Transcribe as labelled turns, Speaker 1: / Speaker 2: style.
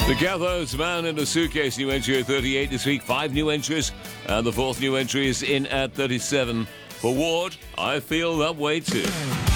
Speaker 1: The Cathos Man in a Suitcase, new entry at 38 this week. 5 new entries, and the 4th new entry is in at 37. For Ward, I Feel That Way Too.